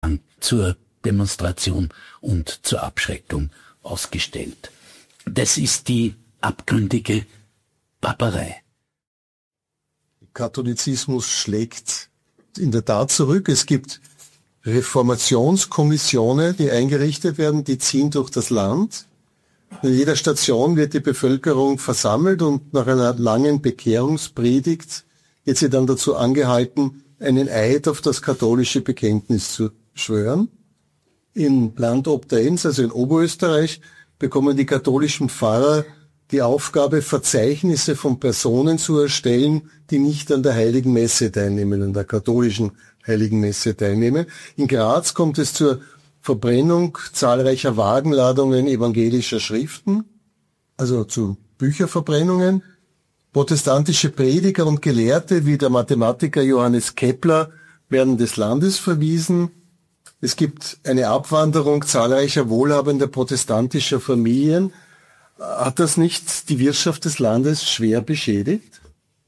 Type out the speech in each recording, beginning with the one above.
Zugang zur Demonstration und zur Abschreckung ausgestellt. Das ist die abgründige Barbarei. Katholizismus schlägt in der Tat zurück. Es gibt Reformationskommissionen, die eingerichtet werden, die ziehen durch das Land. In jeder Station wird die Bevölkerung versammelt und nach einer langen Bekehrungspredigt wird sie dann dazu angehalten, einen Eid auf das katholische Bekenntnis zu schwören. Im Land Obdeins, also in Oberösterreich, bekommen die katholischen Pfarrer die Aufgabe, Verzeichnisse von Personen zu erstellen, die nicht an der Heiligen Messe teilnehmen, an der katholischen Heiligen Messe teilnehmen. In Graz kommt es zur Verbrennung zahlreicher Wagenladungen evangelischer Schriften, also zu Bücherverbrennungen. Protestantische Prediger und Gelehrte wie der Mathematiker Johannes Kepler werden des Landes verwiesen. Es gibt eine Abwanderung zahlreicher wohlhabender protestantischer Familien. Hat das nicht die Wirtschaft des Landes schwer beschädigt?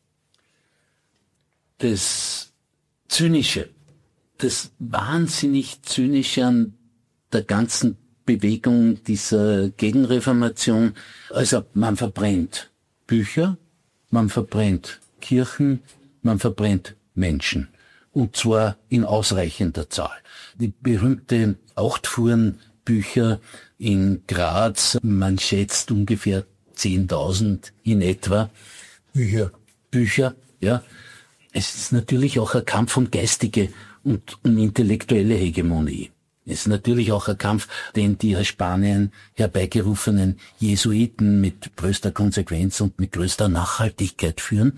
Das Zynische, das wahnsinnig Zynische an der ganzen Bewegung dieser Gegenreformation, also man verbrennt Bücher, man verbrennt Kirchen, man verbrennt Menschen. Und zwar in ausreichender Zahl. Die berühmte Achtfuhren-Bücher in Graz, man schätzt ungefähr 10.000 in etwa. Bücher, ja. Es ist natürlich auch ein Kampf um geistige und um intellektuelle Hegemonie. Es ist natürlich auch ein Kampf, den die aus Spanien herbeigerufenen Jesuiten mit größter Konsequenz und mit größter Nachhaltigkeit führen.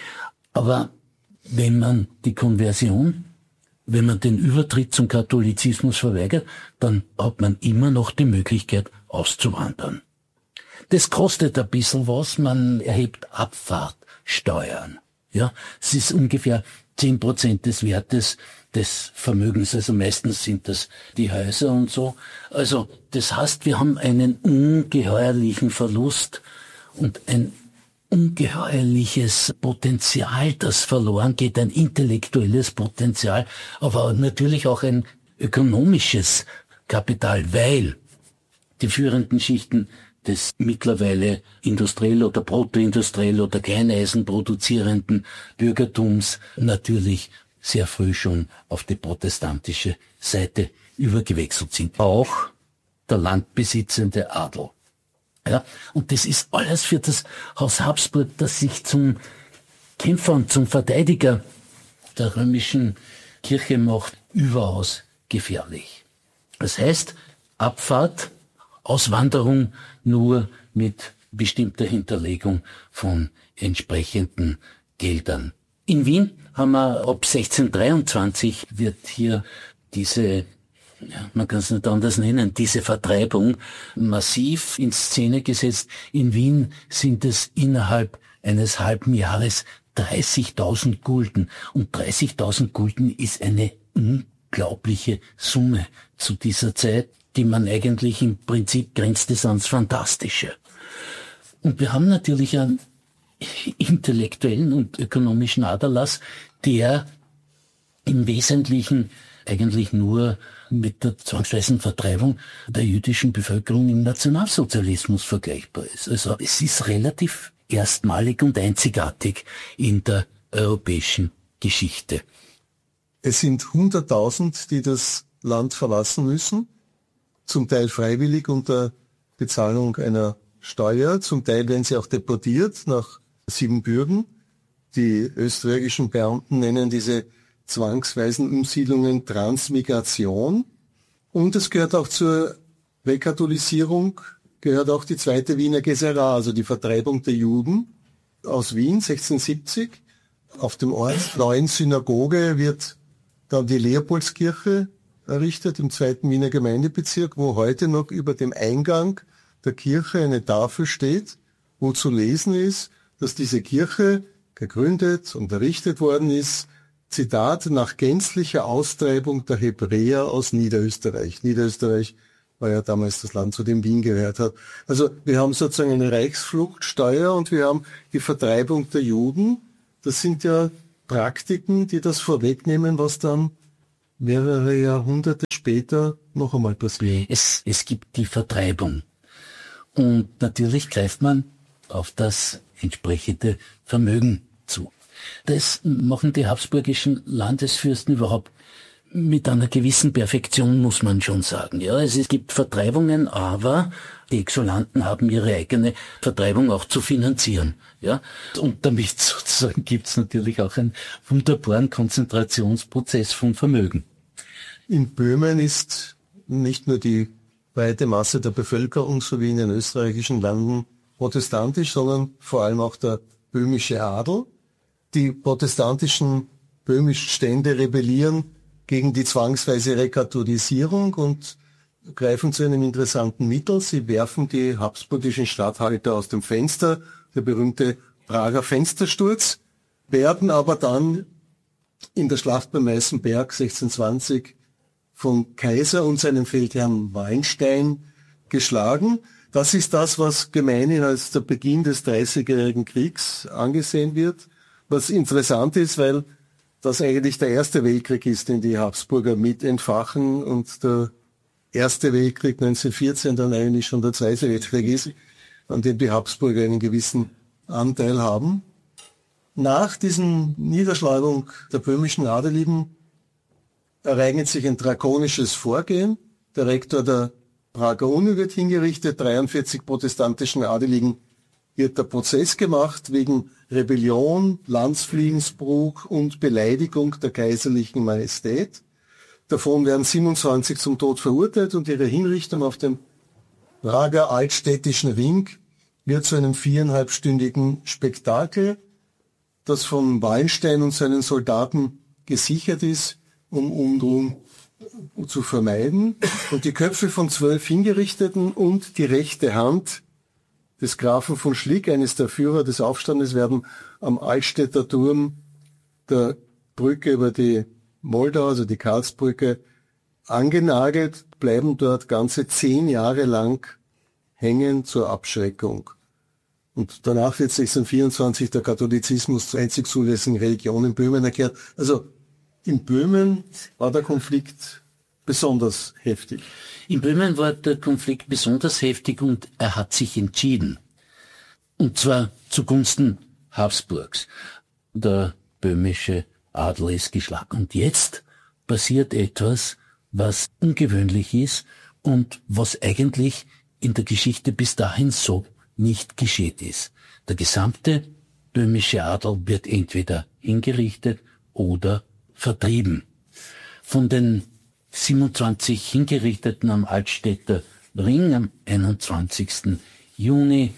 Aber wenn man die Konversion, wenn man den Übertritt zum Katholizismus verweigert, dann hat man immer noch die Möglichkeit auszuwandern. Das kostet ein bisschen was, man erhebt Abfahrtsteuern. Ja, es ist ungefähr 10% des Wertes des Vermögens, also meistens sind das die Häuser und so. Also das heißt, wir haben einen ungeheuerlichen Verlust und ein ungeheuerliches Potenzial, das verloren geht, ein intellektuelles Potenzial, aber natürlich auch ein ökonomisches Kapital, weil die führenden Schichten des mittlerweile industriell oder protoindustriell oder Kleineisen produzierenden Bürgertums natürlich sehr früh schon auf die protestantische Seite übergewechselt sind. Auch der landbesitzende Adel. Ja, und das ist alles für das Haus Habsburg, das sich zum Kämpfer und zum Verteidiger der römischen Kirche macht, überaus gefährlich. Das heißt, Abfahrt, Auswanderung nur mit bestimmter Hinterlegung von entsprechenden Geldern. In Wien haben wir ab 1623 wird hier diese, ja, man kann es nicht anders nennen, diese Vertreibung massiv in Szene gesetzt. In Wien sind es innerhalb eines halben Jahres 30.000 Gulden. Und 30.000 Gulden ist eine unglaubliche Summe zu dieser Zeit, die man eigentlich im Prinzip grenzt es ans Fantastische. Und wir haben natürlich einen intellektuellen und ökonomischen Aderlass, der im Wesentlichen eigentlich nur mit der zwangsweisen Vertreibung der jüdischen Bevölkerung im Nationalsozialismus vergleichbar ist. Also es ist relativ erstmalig und einzigartig in der europäischen Geschichte. Es sind 100.000, die das Land verlassen müssen, zum Teil freiwillig unter Bezahlung einer Steuer, zum Teil werden sie auch deportiert nach Siebenbürgen. Die österreichischen Beamten nennen diese zwangsweisen Umsiedlungen Transmigration. Und es gehört auch zur Rekatholisierung, gehört auch die zweite Wiener Gesera, also die Vertreibung der Juden aus Wien 1670. Auf dem Ort Neuen Synagoge wird dann die Leopoldskirche errichtet im zweiten Wiener Gemeindebezirk, wo heute noch über dem Eingang der Kirche eine Tafel steht, wo zu lesen ist, dass diese Kirche gegründet und errichtet worden ist, Zitat, nach gänzlicher Austreibung der Hebräer aus Niederösterreich. Niederösterreich war ja damals das Land, zu dem Wien gehört hat. Also wir haben sozusagen eine Reichsfluchtsteuer und wir haben die Vertreibung der Juden. Das sind ja Praktiken, die das vorwegnehmen, was dann mehrere Jahrhunderte später noch einmal passieren. Es gibt die Vertreibung. Und natürlich greift man auf das entsprechende Vermögen zu. Das machen die habsburgischen Landesfürsten überhaupt mit einer gewissen Perfektion, muss man schon sagen. Ja, es gibt Vertreibungen, aber die Exulanten haben ihre eigene Vertreibung auch zu finanzieren. Ja, und damit sozusagen gibt es natürlich auch einen wunderbaren Konzentrationsprozess von Vermögen. In Böhmen ist nicht nur die breite Masse der Bevölkerung, so wie in den österreichischen Landen, protestantisch, sondern vor allem auch der böhmische Adel. Die protestantischen böhmischen Stände rebellieren gegen die zwangsweise Rekatholisierung und greifen zu einem interessanten Mittel. Sie werfen die habsburgischen Statthalter aus dem Fenster, der berühmte Prager Fenstersturz, werden aber dann in der Schlacht beim Meißenberg 1620 vom Kaiser und seinem Feldherrn Wallenstein geschlagen. Das ist das, was gemeinhin als der Beginn des Dreißigjährigen Kriegs angesehen wird. Was interessant ist, weil das eigentlich der Erste Weltkrieg ist, den die Habsburger mit entfachen und der Erste Weltkrieg 1914 dann eigentlich schon der Zweite Weltkrieg ist, an dem die Habsburger einen gewissen Anteil haben. Nach diesen Niederschlagung der böhmischen Adeligen ereignet sich ein drakonisches Vorgehen. Der Rektor der Prager Uni wird hingerichtet, 43 protestantischen Adeligen wird der Prozess gemacht wegen Rebellion, Landsfriedensbruch und Beleidigung der kaiserlichen Majestät. Davon werden 27 zum Tod verurteilt und ihre Hinrichtung auf dem Prager Altstädtischen Ring wird zu einem 4,5-stündigen Spektakel, das von Wallenstein und seinen Soldaten gesichert ist, um Unruhen zu vermeiden. Und die Köpfe von 12 Hingerichteten und die rechte Hand des Grafen von Schlick, eines der Führer des Aufstandes, werden am Altstädter Turm der Brücke über die Moldau, also die Karlsbrücke, angenagelt, bleiben dort ganze 10 Jahre lang hängen zur Abschreckung. Und danach wird 1624 der Katholizismus zur einzig zulässigen Religion in Böhmen erklärt. Also in Böhmen war der Konflikt besonders heftig. In Böhmen war der Konflikt besonders heftig und er hat sich entschieden. Und zwar zugunsten Habsburgs. Der böhmische Adel ist geschlagen. Und jetzt passiert etwas, was ungewöhnlich ist und was eigentlich in der Geschichte bis dahin so nicht geschehen ist. Der gesamte böhmische Adel wird entweder hingerichtet oder vertrieben. Von den 27 Hingerichteten am Altstädter Ring am 21. Juni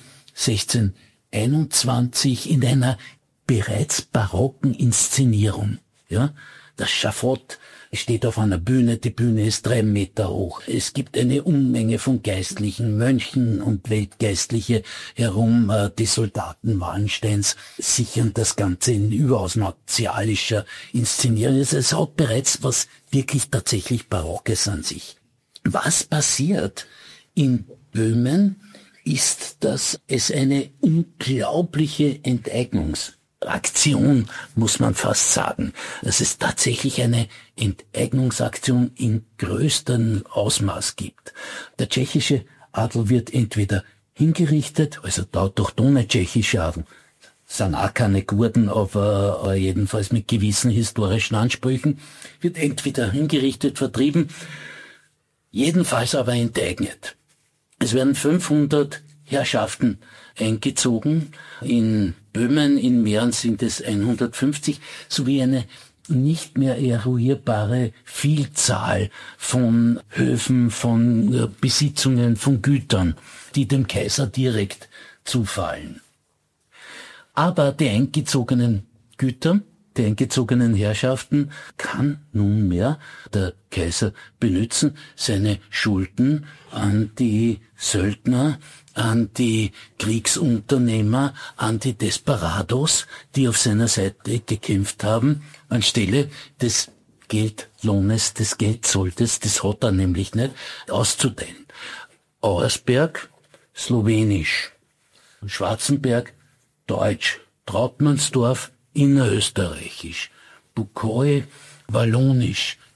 1621 in einer bereits barocken Inszenierung. Ja, das Schafott steht auf einer Bühne, die Bühne ist 3 Meter hoch. Es gibt eine Unmenge von Geistlichen, Mönchen und Weltgeistliche herum. Die Soldaten Wallensteins sichern das Ganze in überaus martialischer Inszenierung. Es hat bereits was wirklich tatsächlich Barockes an sich. Was passiert in Böhmen ist, dass es eine unglaubliche Enteignungsaktion, muss man fast sagen. Dass es tatsächlich eine Enteignungsaktion in größtem Ausmaß gibt. Der tschechische Adel wird entweder hingerichtet, also der autochthone tschechische Adel, sind auch keine Gurden, aber jedenfalls mit gewissen historischen Ansprüchen, wird entweder hingerichtet, vertrieben, jedenfalls aber enteignet. Es werden 500 Herrschaften eingezogen. In Böhmen, in Mähren sind es 150, sowie eine nicht mehr eruierbare Vielzahl von Höfen, von Besitzungen, von Gütern, die dem Kaiser direkt zufallen. Aber die eingezogenen Güter, die eingezogenen Herrschaften kann nunmehr der Kaiser benützen, seine Schulden an die Söldner, an die Kriegsunternehmer, an die Desperados, die auf seiner Seite gekämpft haben, anstelle des Geldlohnes, des Geldsoldes, das hat er nämlich nicht, auszudehnen. Auersberg, Slowenisch, Schwarzenberg, Deutsch, Trautmannsdorf, Innerösterreichisch, Bukoe, Wallonisch,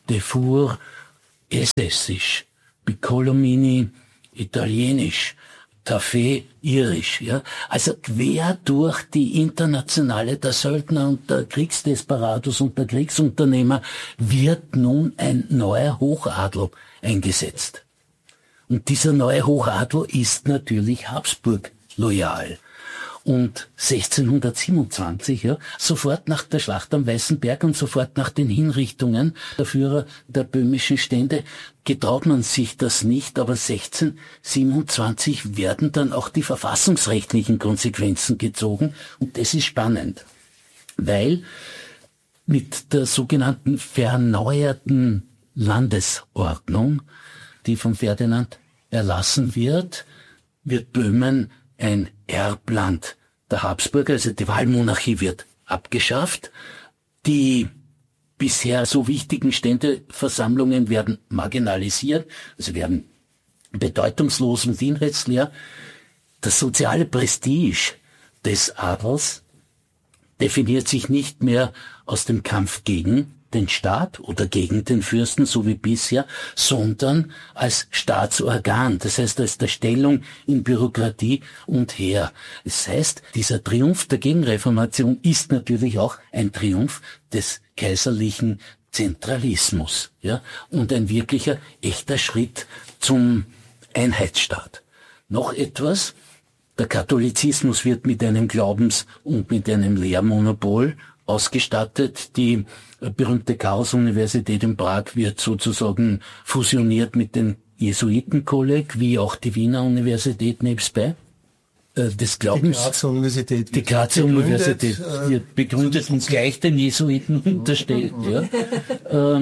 Defour Elsässisch, Piccolomini Italienisch, Taffet irisch, ja. Also quer durch die Internationale der Söldner und der Kriegsdesperados und der Kriegsunternehmer wird nun ein neuer Hochadel eingesetzt. Und dieser neue Hochadel ist natürlich Habsburg loyal. Und 1627, ja, sofort nach der Schlacht am Weißen Berg und sofort nach den Hinrichtungen der Führer der böhmischen Stände, getraut man sich das nicht, aber 1627 werden dann auch die verfassungsrechtlichen Konsequenzen gezogen. Und das ist spannend, weil mit der sogenannten verneuerten Landesordnung, die von Ferdinand erlassen wird Böhmen ein Erbland der Habsburger, also die Wahlmonarchie wird abgeschafft. Die bisher so wichtigen Ständeversammlungen werden marginalisiert, also werden bedeutungslos und inhaltsleer. Das soziale Prestige des Adels definiert sich nicht mehr aus dem Kampf gegen den Staat oder gegen den Fürsten, so wie bisher, sondern als Staatsorgan, das heißt als der Stellung in Bürokratie und Heer. Das heißt, dieser Triumph der Gegenreformation ist natürlich auch ein Triumph des kaiserlichen Zentralismus, ja, und ein wirklicher, echter Schritt zum Einheitsstaat. Noch etwas: Der Katholizismus wird mit einem Glaubens- und mit einem Lehrmonopol ausgestattet. Die berühmte Chaos-Universität in Prag wird sozusagen fusioniert mit dem Jesuitenkolleg, wie auch die Wiener Universität nebstbei. Des Glaubens. Die Grazer Universität wird begründet und gleich den Jesuiten unterstellt. Ja.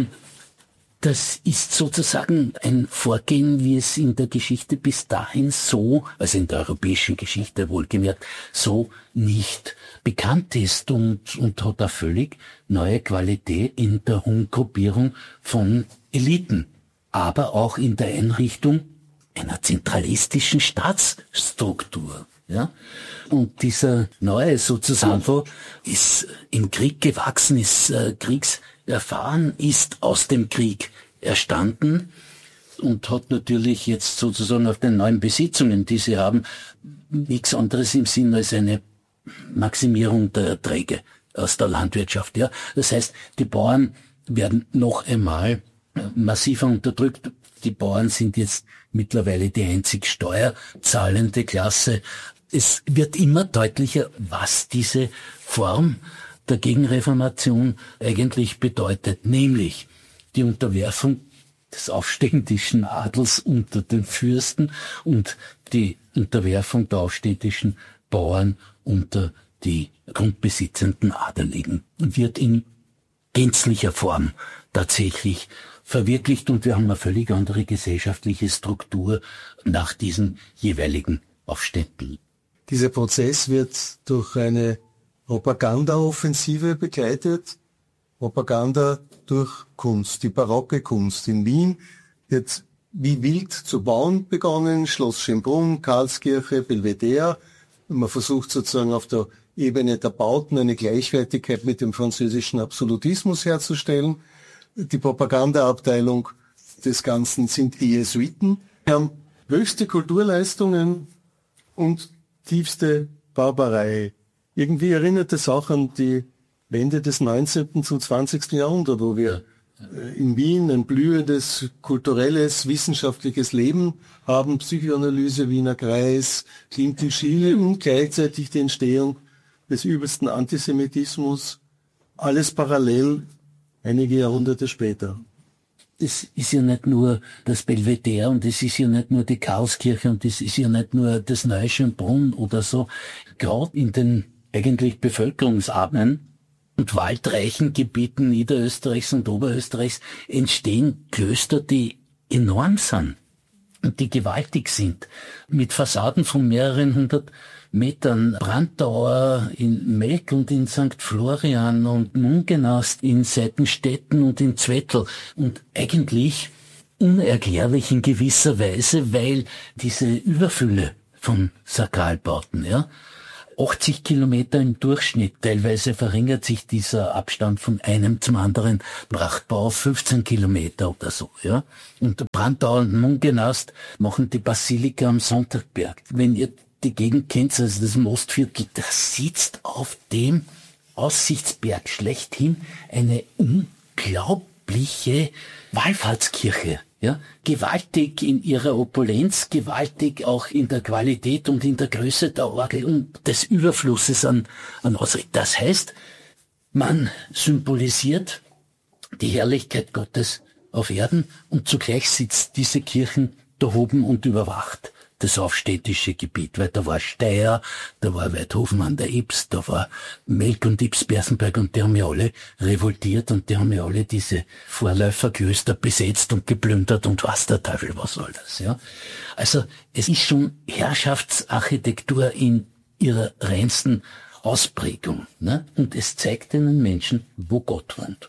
Das ist sozusagen ein Vorgehen, wie es in der Geschichte bis dahin so, also in der europäischen Geschichte wohlgemerkt, so nicht bekannt ist und hat eine völlig neue Qualität in der Umgruppierung von Eliten, aber auch in der Einrichtung einer zentralistischen Staatsstruktur. Ja? Und dieser neue sozusagen ist im Krieg gewachsen, ist kriegserfahren, ist aus dem Krieg erstanden und hat natürlich jetzt sozusagen auf den neuen Besitzungen, die sie haben, nichts anderes im Sinn als eine Maximierung der Erträge aus der Landwirtschaft. Ja, das heißt, die Bauern werden noch einmal massiver unterdrückt. Die Bauern sind jetzt mittlerweile die einzig steuerzahlende Klasse. Es wird immer deutlicher, was diese Form der Gegenreformation eigentlich bedeutet, nämlich die Unterwerfung des aufständischen Adels unter den Fürsten und die Unterwerfung der aufständischen Bauern unter die grundbesitzenden Adeligen wird in gänzlicher Form tatsächlich verwirklicht und wir haben eine völlig andere gesellschaftliche Struktur nach diesen jeweiligen Aufständen. Dieser Prozess wird durch eine Propagandaoffensive begleitet, Propaganda durch Kunst, die barocke Kunst. In Wien wird wie wild zu bauen begonnen, Schloss Schönbrunn, Karlskirche, Belvedere. Man versucht sozusagen auf der Ebene der Bauten eine Gleichwertigkeit mit dem französischen Absolutismus herzustellen. Die Propagandaabteilung des Ganzen sind die Jesuiten. Wir haben höchste Kulturleistungen und tiefste Barbarei. Irgendwie erinnert es auch an die Wende des 19. zum 20. Jahrhundert, wo wir in Wien ein blühendes, kulturelles, wissenschaftliches Leben haben, Psychoanalyse, Wiener Kreis, Klimt in Chile und gleichzeitig die Entstehung des übelsten Antisemitismus, alles parallel einige Jahrhunderte später. Es ist ja nicht nur das Belvedere und es ist ja nicht nur die Karlskirche und es ist ja nicht nur das Neue Schönbrunn oder so. Gerade in den eigentlich bevölkerungsarmen und waldreichen Gebieten Niederösterreichs und Oberösterreichs entstehen Klöster, die enorm sind und die gewaltig sind, mit Fassaden von mehreren hundert Metern. Brandauer in Melk und in St. Florian und Mungenast in Seitenstetten und in Zwettl und eigentlich unerklärlich in gewisser Weise, weil diese Überfülle von Sakralbauten, ja, 80 Kilometer im Durchschnitt. Teilweise verringert sich dieser Abstand von einem zum anderen Prachtbau auf 15 Kilometer oder so, ja. Und Brandauer und Mungenast machen die Basilika am Sonntagberg. Wenn ihr die Gegend kennt, also das Mostviertel, da sitzt auf dem Aussichtsberg schlechthin eine unglaubliche Wallfahrtskirche. Ja, gewaltig in ihrer Opulenz, gewaltig auch in der Qualität und in der Größe der Orgel und des Überflusses an Ausrichtung. Das heißt, man symbolisiert die Herrlichkeit Gottes auf Erden und zugleich sitzt diese Kirchen da oben und überwacht das aufstädtische Gebiet, weil da war Steyr, da war Weidhofen an der Ybbs, da war Melk und Ybbs, Bersenberg und die haben ja alle revoltiert und die haben ja alle diese Vorläuferklöster besetzt und geplündert und was der Teufel, was soll das, ja. Also es ist schon Herrschaftsarchitektur in ihrer reinsten Ausprägung, ne? Und es zeigt den Menschen, wo Gott wohnt.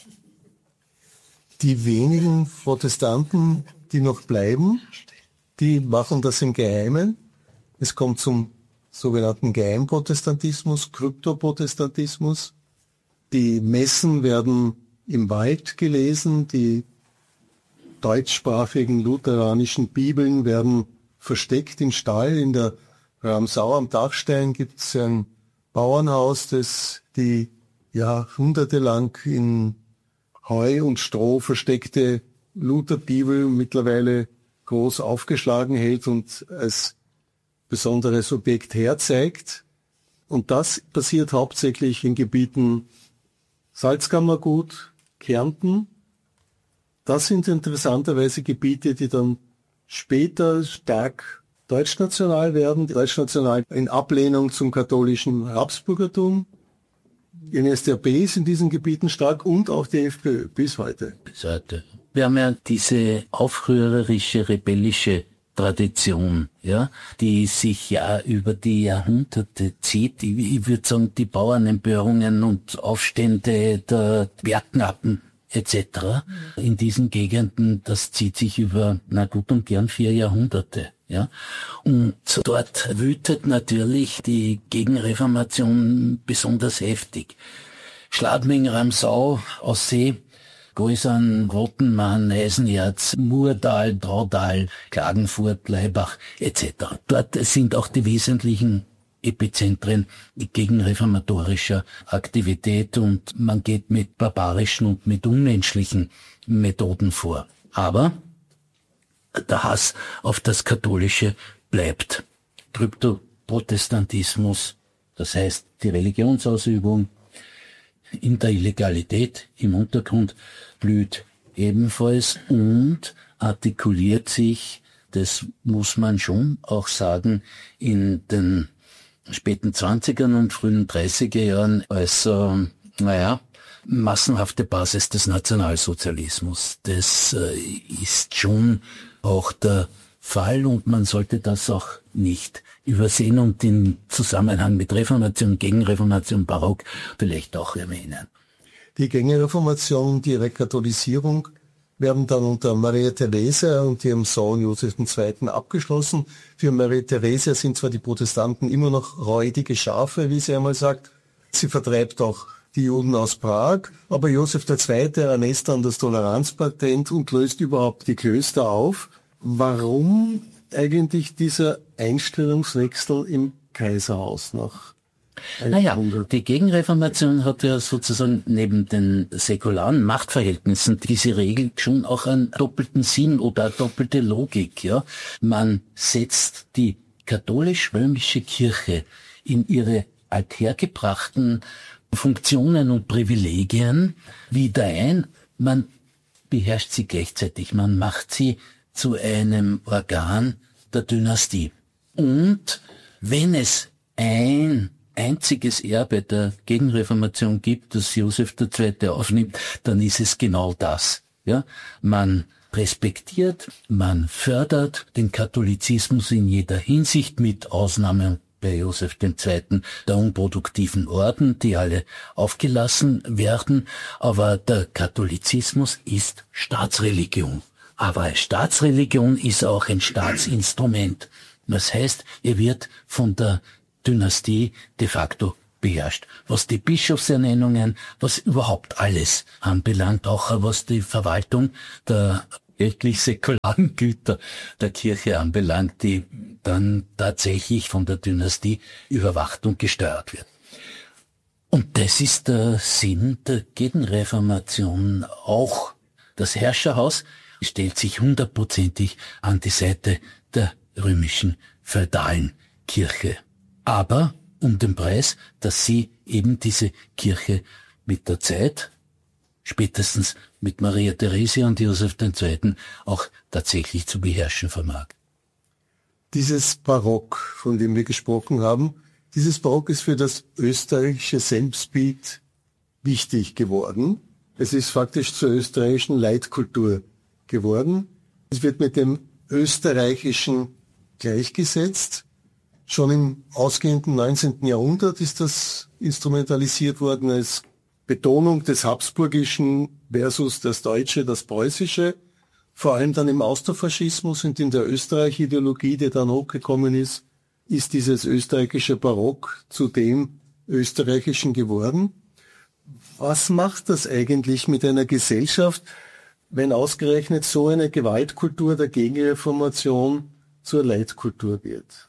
Die wenigen Protestanten, die noch bleiben, die machen das im Geheimen. Es kommt zum sogenannten Geheimprotestantismus, Kryptoprotestantismus. Die Messen werden im Wald gelesen, die deutschsprachigen lutheranischen Bibeln werden versteckt im Stall. In der Ramsau am Dachstein gibt es ein Bauernhaus, das die jahrhundertelang in Heu und Stroh versteckte Lutherbibel mittlerweile groß aufgeschlagen hält und als besonderes Objekt herzeigt. Und das passiert hauptsächlich in Gebieten Salzkammergut, Kärnten. Das sind interessanterweise Gebiete, die dann später stark deutschnational werden, deutschnational in Ablehnung zum katholischen Habsburgertum. Die NSDAP ist in diesen Gebieten stark und auch die FPÖ bis heute. Bis heute. Wir haben ja diese aufrührerische, rebellische Tradition, ja, die sich ja über die Jahrhunderte zieht. Ich würde sagen, die Bauernempörungen und Aufstände der Bergknappen etc. in diesen Gegenden, das zieht sich über, na gut und gern 4 Jahrhunderte. Ja, und dort wütet natürlich die Gegenreformation besonders heftig. Schladming, Ramsau, Aussee, Goisern, Rottenmann, Eisenerz, Murtal, Traudal, Klagenfurt, Laibach etc. Dort sind auch die wesentlichen Epizentren gegenreformatorischer Aktivität und man geht mit barbarischen und mit unmenschlichen Methoden vor. Aber der Hass auf das Katholische bleibt. Kryptoprotestantismus, das heißt die Religionsausübung in der Illegalität im Untergrund, blüht ebenfalls und artikuliert sich, das muss man schon auch sagen, in den späten 20er und frühen 30er Jahren als, massenhafte Basis des Nationalsozialismus. Das ist schon auch der Fall und man sollte das auch nicht übersehen und den Zusammenhang mit Reformation, Gegenreformation, Barock vielleicht auch erwähnen. Die Gegenreformation, die Rekatholisierung werden dann unter Maria Theresia und ihrem Sohn Josef II. Abgeschlossen. Für Maria Theresia sind zwar die Protestanten immer noch räudige Schafe, wie sie einmal sagt. Sie vertreibt auch die Juden aus Prag, aber Josef II. Ernest dann das Toleranzpatent und löst überhaupt die Klöster auf. Warum eigentlich dieser Einstellungswechsel im Kaiserhaus nach? Naja, die Gegenreformation hat ja sozusagen neben den säkularen Machtverhältnissen diese Regel schon auch einen doppelten Sinn oder eine doppelte Logik. Ja, man setzt die katholisch-römische Kirche in ihre althergebrachten Funktionen und Privilegien wieder ein. Man beherrscht sie gleichzeitig. Man macht sie zu einem Organ der Dynastie. Und wenn es ein einziges Erbe der Gegenreformation gibt, das Josef II. Aufnimmt, dann ist es genau das. Ja, man respektiert, man fördert den Katholizismus in jeder Hinsicht, mit Ausnahme bei Josef II. Der unproduktiven Orden, die alle aufgelassen werden, aber der Katholizismus ist Staatsreligion. Aber eine Staatsreligion ist auch ein Staatsinstrument. Das heißt, er wird von der Dynastie de facto beherrscht. Was die Bischofsernennungen, was überhaupt alles anbelangt, auch was die Verwaltung der weltlich-säkularen Güter der Kirche anbelangt, die dann tatsächlich von der Dynastie überwacht und gesteuert wird. Und das ist der Sinn der Gegenreformation auch. Das Herrscherhaus stellt sich 100%ig an die Seite der römischen feudalen Kirche. Aber um den Preis, dass sie eben diese Kirche mit der Zeit, spätestens mit Maria Theresia und Joseph II. Auch tatsächlich zu beherrschen vermag. Dieses Barock, von dem wir gesprochen haben, dieses Barock ist für das österreichische Selbstbild wichtig geworden. Es ist faktisch zur österreichischen Leitkultur geworden. Es wird mit dem Österreichischen gleichgesetzt. Schon im ausgehenden 19. Jahrhundert ist das instrumentalisiert worden als Betonung des Habsburgischen versus das Deutsche, das Preußische. Vor allem dann im Austrofaschismus und in der Österreich-Ideologie, die dann hochgekommen ist dieses österreichische Barock zu dem österreichischen geworden. Was macht das eigentlich mit einer Gesellschaft, wenn ausgerechnet so eine Gewaltkultur der Gegenreformation zur Leitkultur wird?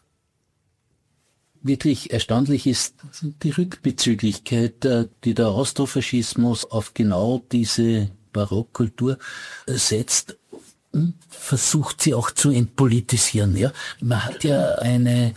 Wirklich erstaunlich ist die Rückbezüglichkeit, die der Austrofaschismus auf genau diese Barockkultur setzt und versucht sie auch zu entpolitisieren. Ja, man hat ja eine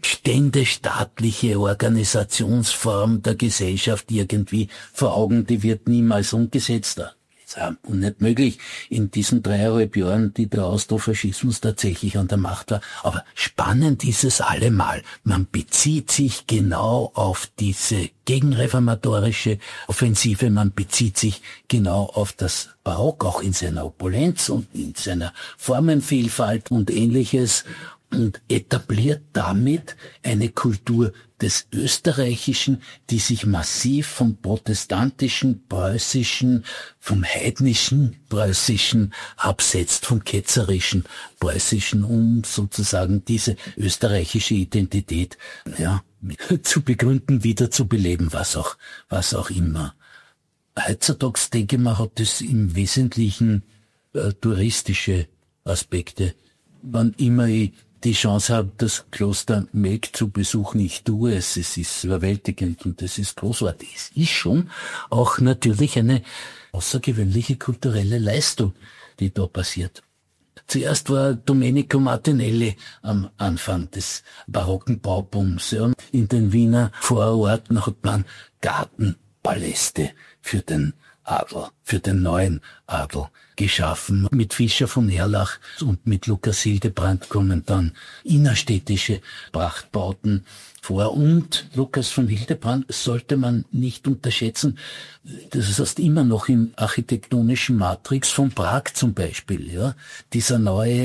ständestaatliche Organisationsform der Gesellschaft irgendwie vor Augen, die wird niemals umgesetzt. Und nicht möglich in diesen 3,5 Jahren, die der Austrofaschismus tatsächlich an der Macht war. Aber spannend ist es allemal. Man bezieht sich genau auf diese gegenreformatorische Offensive, man bezieht sich genau auf das Barock, auch in seiner Opulenz und in seiner Formenvielfalt und Ähnliches, und etabliert damit eine Kultur des Österreichischen, die sich massiv vom protestantischen, preußischen, vom heidnischen, preußischen absetzt, vom ketzerischen, preußischen, um sozusagen diese österreichische Identität, ja, zu begründen, wieder zu beleben, was auch immer. Heutzutage, denke ich mal, hat es im Wesentlichen touristische Aspekte. Wann immer ich die Chance habe, das Kloster Melk zu besuchen, ich tue es. Es ist überwältigend und es ist großartig. Es ist schon auch natürlich eine außergewöhnliche kulturelle Leistung, die da passiert. Zuerst war Domenico Martinelli am Anfang des barocken Baubooms. Ja. In den Wiener Vororten hat man Gartenpaläste für den Adel, für den neuen Adel geschaffen. Mit Fischer von Erlach und mit Lukas Hildebrand kommen dann innerstädtische Prachtbauten vor. Und Lukas von Hildebrand sollte man nicht unterschätzen. Das ist immer noch im architektonischen Matrix von Prag zum Beispiel. Ja. Dieser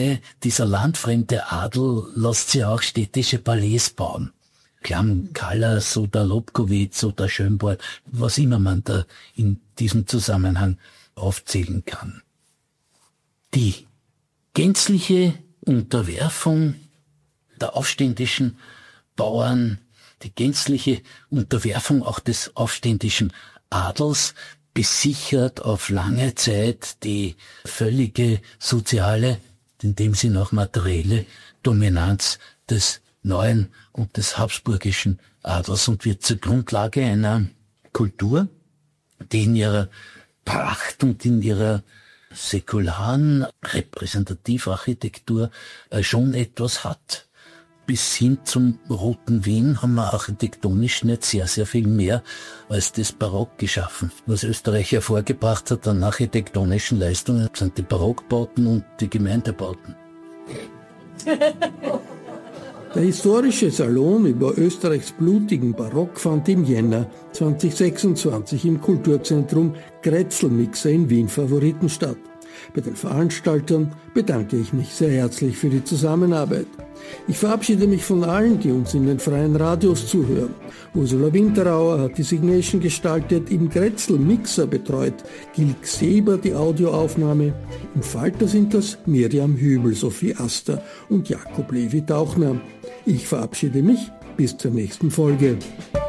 landfremde Adel lässt sich auch städtische Palais bauen. Klam Kallas oder Lobkowitz oder Schönborn, was immer man da in diesem Zusammenhang aufzählen kann. Die gänzliche Unterwerfung der aufständischen Bauern, die gänzliche Unterwerfung auch des aufständischen Adels besichert auf lange Zeit die völlige soziale, in dem Sinne auch materielle Dominanz des neuen und des habsburgischen Adels und wird zur Grundlage einer Kultur, die in ihrer Pracht und in ihrer säkularen Repräsentativarchitektur schon etwas hat. Bis hin zum Roten Wien haben wir architektonisch nicht sehr, sehr viel mehr als das Barock geschaffen. Was Österreich hervorgebracht hat an architektonischen Leistungen, sind die Barockbauten und die Gemeindebauten. Der historische Salon über Österreichs blutigen Barock fand im Jänner 2026 im Kulturzentrum Grätzl-Mixer in Wien Favoriten statt. Bei den Veranstaltern bedanke ich mich sehr herzlich für die Zusammenarbeit. Ich verabschiede mich von allen, die uns in den freien Radios zuhören. Ursula Winterauer hat die Signation gestaltet, im Grätzl-Mixer betreut Gilg Seber die Audioaufnahme. Im Falter sind das Miriam Hübel, Sophie Aster und Jakob Levi Tauchner. Ich verabschiede mich, Bis zur nächsten Folge.